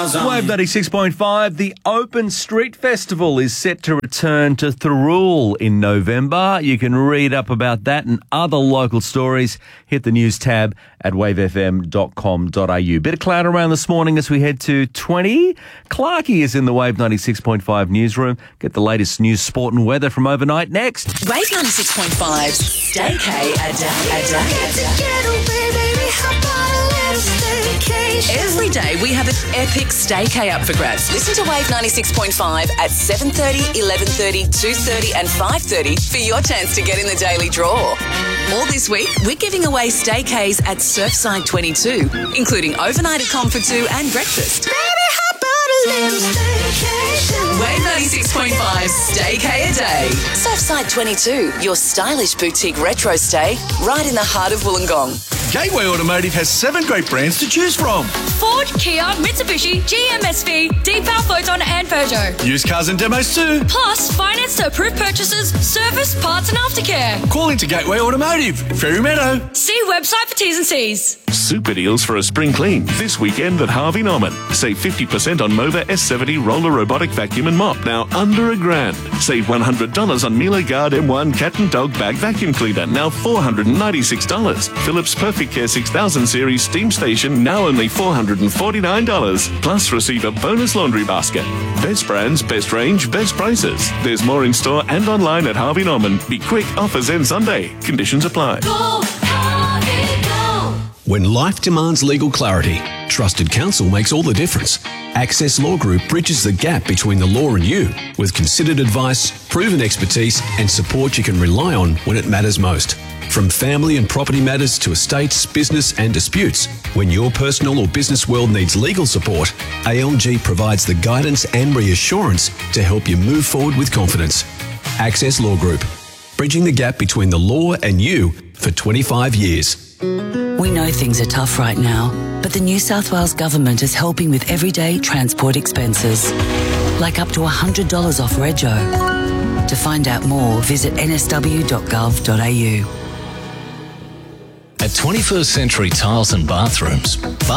Wave 96.5, the Open Street Festival is set to return to Thirroul in November. You can read up about that and other local stories. Hit the news tab at wavefm.com.au. Bit of cloud around this morning as we head to 20. Clarkey is in the Wave 96.5 newsroom. Get the latest news, sport and weather from overnight next. Wave 96.5's Staycay a day. Every day we have an epic Staycay up for grabs. Listen to Wave 96.5 at 7:30, 11:30, 2:30 and 5:30 for your chance to get in the daily draw. All this week, we're giving away Staycays at Surfside 22, including overnight at Comfortoo and breakfast. Wave 96.5 Staycay a day. Surfside 22, your stylish boutique retro stay right in the heart of Wollongong. Gateway Automotive has 7 great brands to choose from. Ford, Kia, Mitsubishi, GMSV, Deepal, Photon and Peugeot. Used cars and demos too. Plus, finance to approved purchases, service, parts and aftercare. Call into Gateway Automotive, Fairy Meadow. See website for T's and C's. Super deals for a spring clean this weekend at Harvey Norman. Save 50% on Mova S70 roller robotic vacuum and mop, now under $1,000. Save $100 on Miele Guard M1 cat and dog bag vacuum cleaner, now $496. Philips Perfect Care 6000 series steam station, now only $449. Plus receive a bonus laundry basket. Best brands, best range, best prices. There's more in store and online at Harvey Norman. Be quick, offers end Sunday. Conditions apply. Go, Harvey, go. When life demands legal clarity, trusted counsel makes all the difference. Access Law Group bridges the gap between the law and you with considered advice, proven expertise and support you can rely on when it matters most. From family and property matters to estates, business and disputes, when your personal or business world needs legal support, ALG provides the guidance and reassurance to help you move forward with confidence. Access Law Group, bridging the gap between the law and you for 25 years. We know things are tough right now, but the New South Wales Government is helping with everyday transport expenses, like up to $100 off Rego. To find out more, visit nsw.gov.au. At 21st Century Tiles and Bathrooms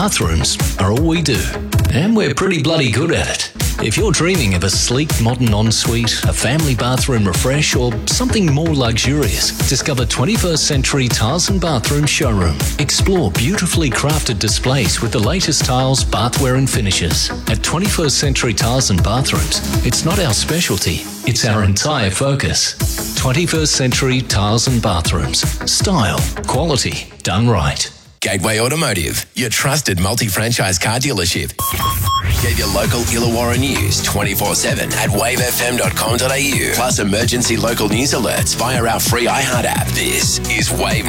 are all we do, and we're pretty bloody good at it. If you're dreaming of a sleek, modern ensuite, a family bathroom refresh, or something more luxurious, discover 21st Century Tiles and Bathroom Showroom. Explore beautifully crafted displays with the latest tiles, bathware and finishes. At 21st Century Tiles and Bathrooms, it's not our specialty, it's our entire focus. 21st Century Tiles and Bathrooms. Style, quality, done right. Gateway Automotive, your trusted multi-franchise car dealership. Get your local Illawarra news 24/7 at wavefm.com.au. Plus emergency local news alerts via our free iHeart app. This is Wave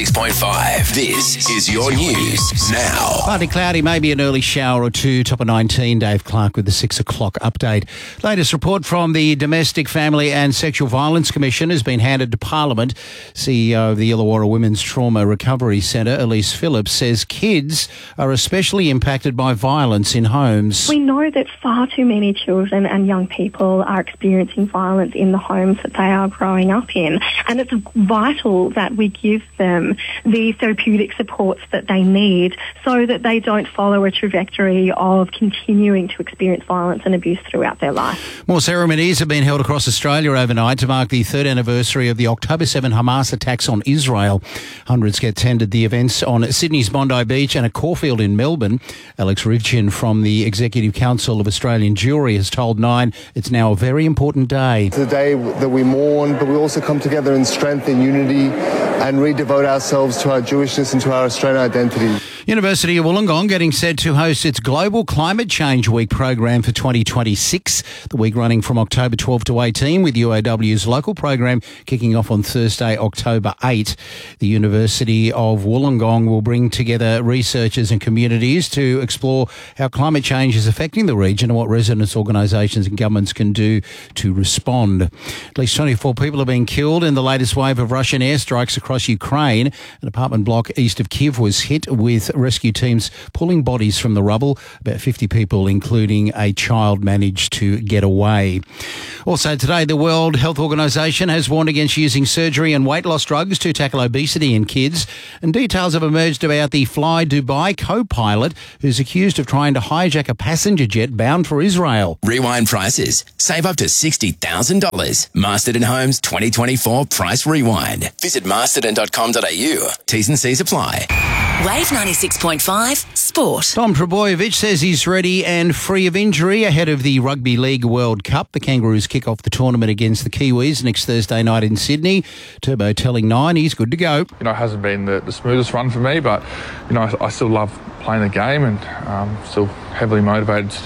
96.5. This is your news now. Partly cloudy, maybe an early shower or two. Top of 19, Dave Clark with the 6 o'clock update. Latest report from the Domestic, Family and Sexual Violence Commission has been handed to Parliament. CEO of the Illawarra Women's Trauma Recovery Centre, Elise Phillips, says kids are especially impacted by violence in homes. We know that far too many children and young people are experiencing violence in the homes that they are growing up in, and it's vital that we give them the therapeutic supports that they need so that they don't follow a trajectory of continuing to experience violence and abuse throughout their life. More ceremonies have been held across Australia overnight to mark the 3rd anniversary of the October 7 Hamas attacks on Israel. Hundreds attended the events on Sydney's Bondi Beach and a Caulfield in Melbourne. Alex Rivchin from the Executive Council of Australian Jewry has told Nine it's now a very important day. It's a day that we mourn, but we also come together in strength and unity and redevote ourselves to our Jewishness and to our Australian identity. University of Wollongong getting set to host its Global Climate Change Week program for 2026. The week running from October 12 to 18 with UAW's local program kicking off on Thursday, October 8. The University of Wollongong will bring together researchers and communities to explore how climate change is affecting the region and what residents, organisations and governments can do to respond. At least 24 people have been killed in the latest wave of Russian airstrikes across Ukraine. An apartment block east of Kyiv was hit with with rescue teams pulling bodies from the rubble. About 50 people, including a child, managed to get away. Also today, the World Health Organization has warned against using surgery and weight loss drugs to tackle obesity in kids. And details have emerged about the Fly Dubai co-pilot who's accused of trying to hijack a passenger jet bound for Israel. Rewind prices. Save up to $60,000. Masterton Homes 2024 Price Rewind. Visit masterton.com.au. T's and C's apply. Wave 96.5 Sport. Tom Trbojevic says he's ready and free of injury ahead of the Rugby League World Cup. The Kangaroos kick off the tournament against the Kiwis next Thursday night in Sydney. Turbo telling Nine he's good to go. It hasn't been the smoothest run for me, but I still love playing the game and still heavily motivated